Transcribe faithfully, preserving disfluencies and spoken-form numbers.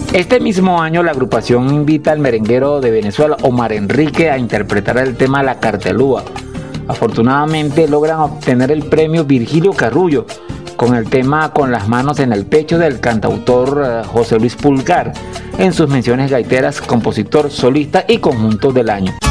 Este mismo año la agrupación invita al merenguero de Venezuela, Omar Enrique, a interpretar el tema La Cartelúa. Afortunadamente logran obtener el premio Virgilio Carrullo con el tema Con las manos en el pecho del cantautor uh, José Luis Pulgar en sus menciones gaiteras, compositor, solista y conjunto del año.